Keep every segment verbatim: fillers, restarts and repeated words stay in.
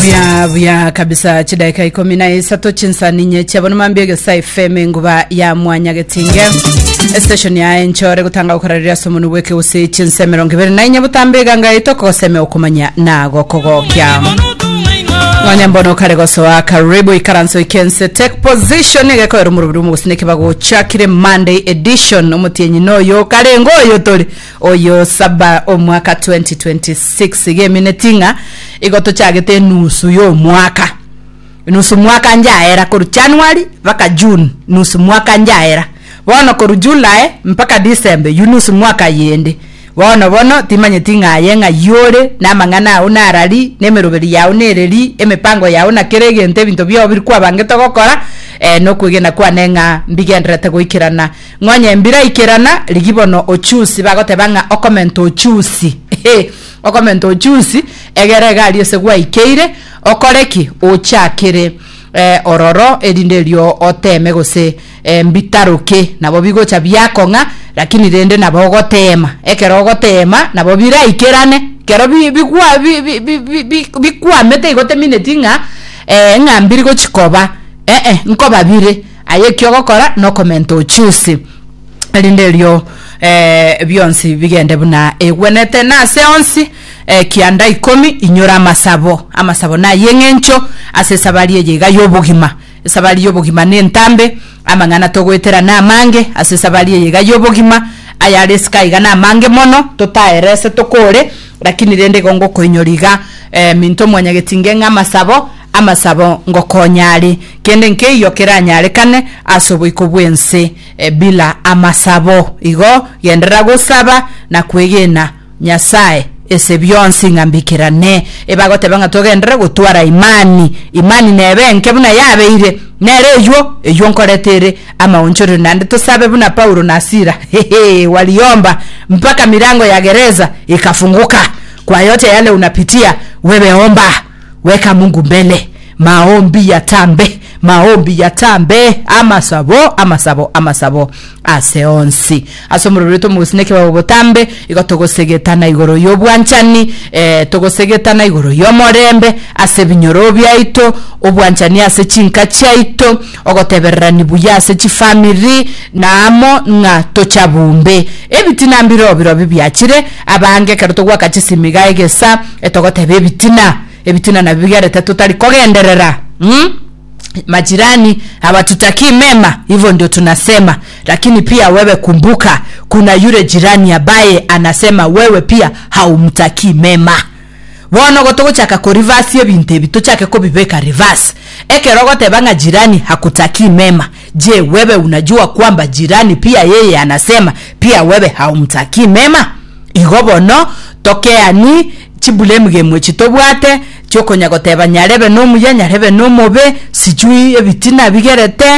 Buya buya kabisa chidaika ikumi na isatu chinsani nye chabonu mambege sa F M nguba ya mwanya getinge station ya enchore gutanga ukararira somunu weke usi chinse mirongo ibiri na inya butambega nga itoko seme okumanya nago kogokya mwanya mbono karegoso wa karibu ikaranso ikense take position ngeko erumuru mu sineke bago chakire Monday edition omutienyi noyo karengo yo tori oyo saba omwaka twenty twenty-six geminatinga igoto chagete nusu yo mwaka nusu mwaka njaera koru January mpaka June nusu mwaka njaera wono koru July mpaka December yunusu mwaka yende wono wono timanye tinga yenga yore na mangana unarali nemeroberi ya unereri emepango ya una kerege nte bintu byo birikwa bangeto gokora eh no kugena kwa nenga mbigendrete goikirana ngwanye mbira ikirana ligibono ochusi bagote banga okomento ochusi eh okomento ochusi egerega aliose gwa ikeire okoreki ochakire eh ororo edindelio oteme gose eh, mbitaruke nabo bigocha byakonga lakini rende nabo gotema ekero gotema nabo bira ikerane kero bikwa bikwa mete gote minetinga eh ngambiri go chikoba eh eh nkoba bire aye kyo gokora no comment ochusi edindelio eh bionsi bigende buna egwenete na seonsi eh kianda ikomi inyora amasabo amasabo na yengencho asesabaliye yega yobugima esabali yobugima nentambe amangana togwetera na mange asesabaliye yega yobugima ayare sky gana mange mono totaerese tokore lakini rende gongo koinyoriga eh minto mwanya getinge ngamasabo amasabo ngokonyari kende nke yokeranyare kane asobo ikobwense e, bila amasabo igo yendera gusaba na kwegena nyasaye ese byonsi ngambikirane ebagote banga togendera gutwara imani imani nebenke buna yabeire nereyo eyo nkoretere ama onchoro nande tosabe buna Paulo na Sila hehe waliomba mpaka milango ya gereza ikafunguka. Kwa yote yale unapitia wewe omba, weka Mungu mbele, maombi ya tambe maombi ya tambe amasabo amasabo amasabo aseonsi asomuro rito musineke wa botambe igotogosegetana igoro yobwanchani eh togosegetana igoro yomorembe asebinyoro byaito obwanchani ase chinka chaito ogoteberrani buya ase chifamily namo nga tochabumbe ebitina mbiro biro bibyachire abange karuto gwa kachisimiga egesa etogotebe bitina ebitina na bigareta tutali kogenderera mm? Majirani hawatutaki mema, hivyo ndio tunasema. Lakini pia wewe kumbuka, kuna yule jirani ambaye anasema wewe pia haumtaki mema. Wono gotogo chaka ko reverse ebinte bito chake ko bibeka reverse. Eke rogote banga jirani hakutaki mema. Je, wewe unajua kwamba jirani pia yeye anasema pia wewe haumtaki mema? Igobono tokea ni chibulemge mwe chitobwate choko nyagoteba nyarebe no muya nyarebe no mobe sijui ebitina bigerete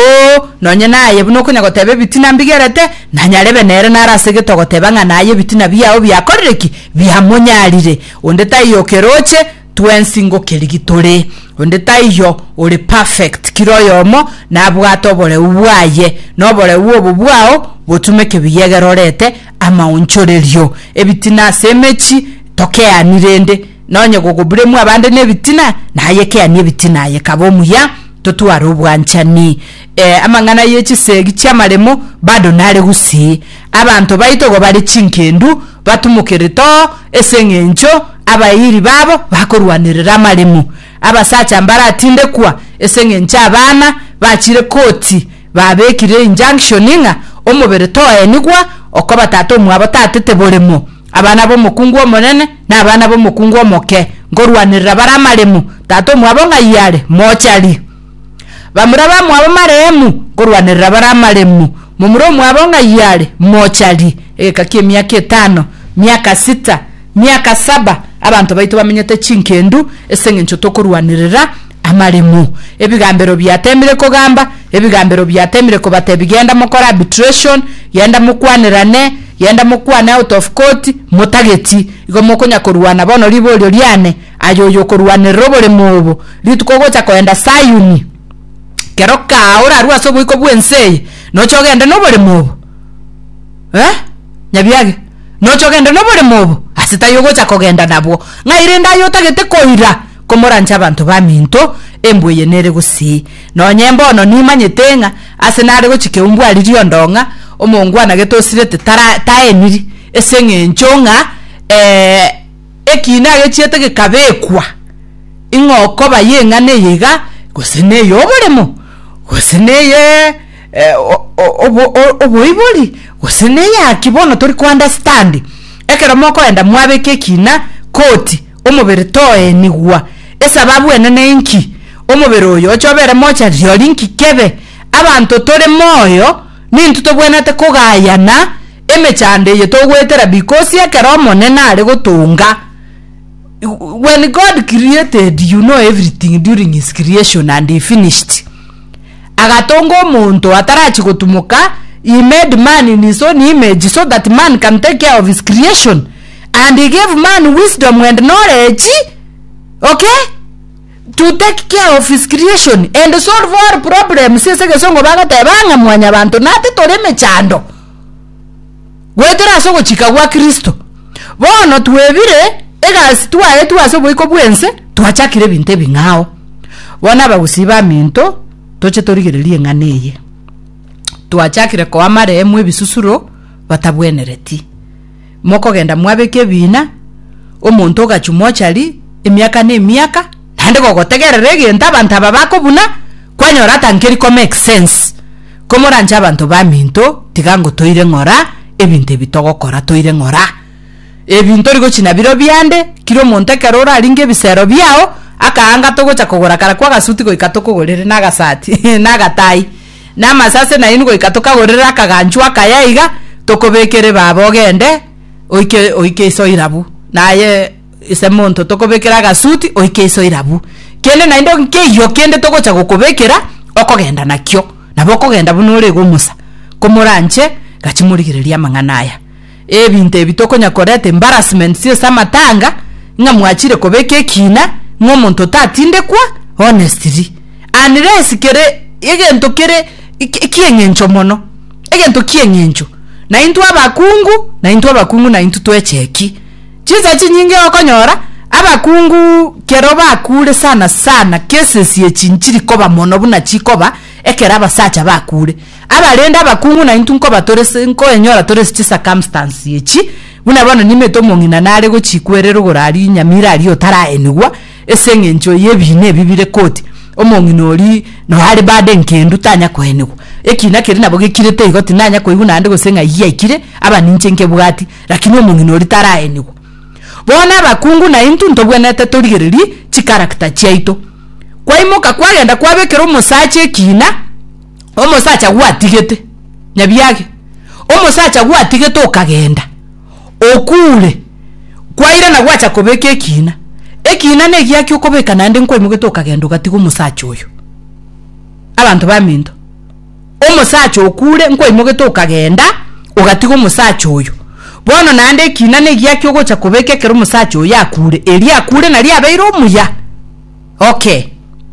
o nonye naye buno kunyagotebe bitina bigerete na nyarebe nere narasege togoteba nga naye bitina byao byakorereki byamonyarire onde tayo keroche twensingo keligitore onde tayo uri perfect kiroyomo na bwato bole ubwaye no bole uwo bwao botumeke biyegerorete ama onchorerio ebitina semechi tokea nirende nonye gogoburemu abande nebitina naye ke anebitina ye kabomuya totwara obwanchani eh amangana yechisegi chamaremo bado nare gusi abantu baito go bari chinkendu batumukereto esengencho abayiri babo bakorwanirira maremu abasacha mbara atinde kwa esengencha abana bachire koti babekire injunction inga omubere toe nigwa okoba tato mwabo tatete bolemo abana bo mukungu omonene na abana bo mukungu omoke ngorwanirira baramaremu tato mwabonga yale mochali bamuraba mwabo maremu ngorwanirira baramaremu mumuro mwabonga yale mochali ekakie miaka tano miaka sita miaka saba abantu baito bamenyete chinkendu esengencho tokurwanirira amaremu ebigambero byatemire kogamba ebigambero byatemire ko batebigenda mukora arbitration yenda mukwanirane yenda mukwana out of court mutageti igo mukonya kurwana bono libolyo lyane ayoyo kurwana robole mubo litukogocha koenda sayuni keroka ora ruwa so buiko bwenseye no chogenda nobole mubo eh nyabyage no chogenda nobole mubo asita yogocha kogenda nabo ngaire nda yotagete koira komorancha abantu baminto embwe nere gusi no nyembo no nimanyetenga asenare gochike umbwa ririo ndonga omongwana getosirete tara taeniri esenge nchonga eh ekina gechiete gekabekwa ingoko bayenga neyiga gosene yoboremo gosene ye obo obo iboli gosene ya kibono tori ku understand ekero moko enda mwabeke kina koti omubere toe nigwa esababu enene inki omubere oyo chobere mocha riolinki kebe abantu tore moyo nintu tobwenete kugayana emechande ye togwetera because ekero monene ari gutunga. When God created, you know everything during his creation and he finished. Agatongo muntu atarachi gutumuka, he made man in his own image so that man can take care of his creation. And he gave man wisdom and knowledge, okay, to take care of his creation and solve all problems. Sese gesongo baga tebanga mwanya bantu nate tore mechando. Gwetera sogo chikagwa Kristo. Bono tuwebire egas tuaye tuaso boiko bwense tuachakire binte bingao bona bagusiba minto toche torigererie nganeye tuachakire ko amare emwe bisusuro batabwenereti moko genda mwabeke bina omuntu gachumochari emiaka ne emiaka nande gogotegerere genta abantu babako buna kwanyora tankeri ko make sense komoranja abantu ba minto tigango toire ngora ebinte bitogokora toire ngora ebintu rigo china biro byande kiro monte karora aringe bisero byao akaanga togo chakogora kara kwa gasuti go ikatokogorere na gasati na gatai na masase na inu go ikatokagorera akaganchwa kayaiga tokobekere babo gende oike oike soirabu naye ise monto tokobekera gasuti oike soirabu kene na indo nkeyo kende togo chakokobekera okogenda nakyo naboko genda bunore gumusa komoranche gachimurigireria manganaya ebinte bitoko nyakorete embarrassment sie samatanga nga mwachire kobeke kina ngo muntu tatinde kwa honestly unless kere egento kere kiengencho mono egento kiengencho na intu abakungu na intu abakungu na intu twecheki chiza chinyinge okonyora abakungu kero bakure sana sana cases ye chinchiri koba mono buna chikoba ekera basacha bakure abalenda abakungu na intu nko batorese nko enyora torese chi circumstance yechi buna bano nimeto mongina nare go chikwerero gorari nyamira ari otaraenigwa esenge njo yebine bibire koti omongino ori no hari bade nkendu tanya kwenigwa ekina kiri nabo gikirete igoti nanya ko iguna ande gosenga yiyakire aba ninche nke bwati lakini omongino ori taraenigwa bona abakungu na intu ntobwenete torigereri chi character chaito kwa imoka kwagenda kwabekero musache kina omusacha gwatigete nyabyage omusacha gwatigete okagenda okule kwaira na gwacha kobeka ekina ekina ne gyaki okobeka nande nkwe mugete okagenda ogatigo musacha oyo abantu baminto omusacha okule nkwe mugete okagenda ogatigo musacha oyo bono nande ekina ne gyaki ogocha kobeka kero musacha oyo akule eri akule na lia beiro omuya okay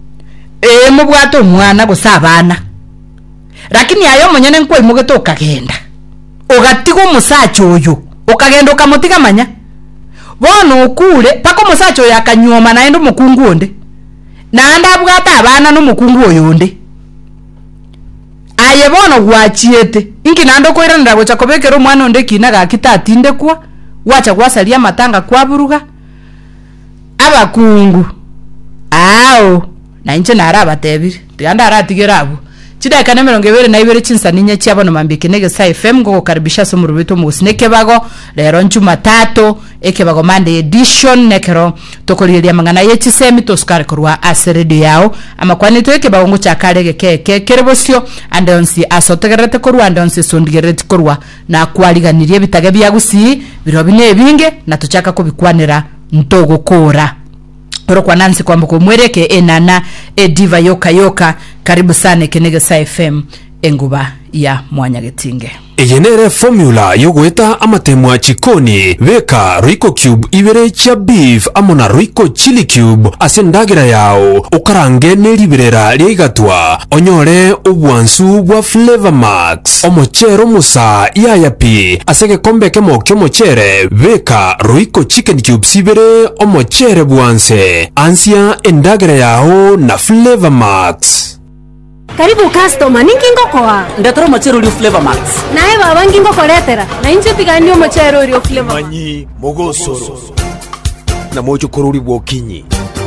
e mubwato mwana gusabana lakini ayo monyene nkwe mugete okagenda ogatigo musacha oyo okagenda okamutiga manya bono okule pako musacha oyo akanyoma na endo mukungu onde na anda bwata abana no mukungu oyo onde aye bono gwachiete inki nando koiranira gocha kobekera omwana onde kina gakitatinde kwa wacha gwasalia matanga kwa buruga abakungu ao na inche nara batebire tiganda aratigera abo chidaka na mirongo ibiri na ibiri chinsaninye cyabona mambike nege sa F M go karibisha so mu rubito mu sineke bago lero njuma tato eke bago Monday edition nekero tokoliria mangana yechi semi to skare korwa aseredo yao amakwani to eke bago ngocha karege keke kerebosio ande onsi asotegerete korwa ande onsi sondigerete korwa na kwaliganirie bitage byagusi biro bine binge na tuchaka ko bikwanira ntogo kora Toro kwa Nancy kwa mbuko mwereke enana ediva yoka yoka karibu sana kenege sa F M enguba ya Mwanyagetinge. Eyenere formula yogweta amatemwa chikoni veka Royco Cube ibere cha beef amona Royco chili cube asendagira yao ukarange neribirera ligatwa onyore ubwansu bwa Flavor Max omochero musa yayapi asege kombe kemo kyomochere veka Royco chicken cubes ibere omochere bwanse ansia endagira yao na Flavor Max. Karibu customer, ningingo kwa. Ndatoro mochero uri Flavor Max. Nae baba ngingo koletera. Na inje tiganio mochero uri Flavor. Manyi mogosoro. Na mojo koruri bokinyi.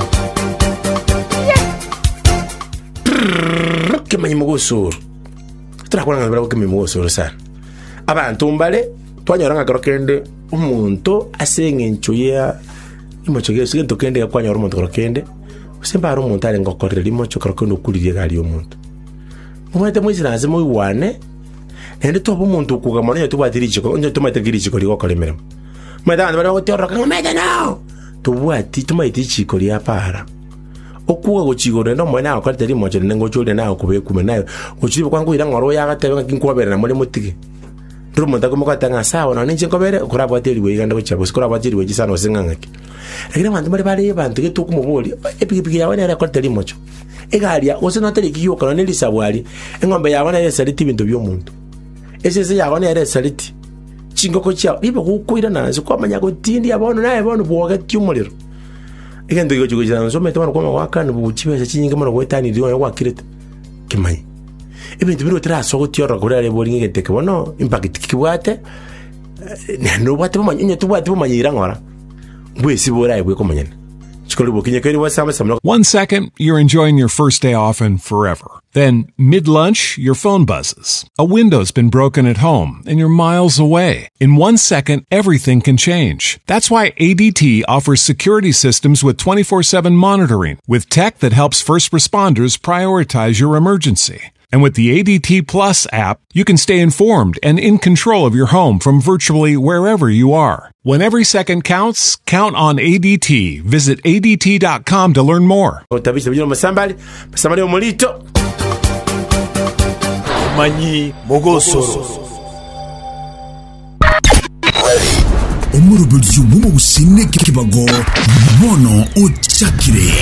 Kemanyi mogosoro. Turakwana ngabira kemanyi mogosoro sana. Abantu mbale twanyoranga korokende umuntu asenge nchoya imochoge sigento kende yakwanyora umuntu korokende. Usemba ari umuntu ari ngokorera imocho korokende ukuriye gali umuntu. Umwete mwisi lazima uwane ende tobo umuntu kugamana yo tubadiri chiko onye tumategiri chiko liko kolemera mwete abantu bari gutyorra kamete no tubwati tumaiti chiko lya para okuga gochigore no mwena akwateri mocho nengo chole na okube kume nayo gochibo kwangu ira ngoro ya gatebe nkinkobera na muri mutigi nduru monta ko mukatanga sawa na ninje nkobere kuraba ateri we ganda gochabo sikuraba ateri we gisano singangaki lakini abantu bari bari bantu getu kumuboli epiki yawe na akwateri mocho egalia osena tele kiyo kana neli sabwali engombe yawe na yesaliti bintu byomuntu esese yawe na yesaliti chingoko cha bibo kukwira nazo kwamanya ko tindi abono naye bono bwoga tyumuliro egende go chugo jana nsome twana kwa wakana buchibesa chinyinga mara kwetani ndiyo wakireta kimanyi ebintu biro traso go tyora kurale bolinge geteke bono impact kibwate no bwate bomanyi nyetu bwate bomanyi irangora bwesi boraye bwe komanyana. One second, you're enjoying your first day off and forever. Then, mid-lunch, your phone buzzes. A window's been broken at home, and you're miles away. In one second, everything can change. That's why A D T offers security systems with twenty-four seven monitoring, with tech that helps first responders prioritize your emergency. And with the A D T Plus app, you can stay informed and in control of your home from virtually wherever you are. When every second counts, count on A D T. Visit A D T dot com to learn more. Manyi mogosoro. Omurubulju mumo busine kibago bono ochakire.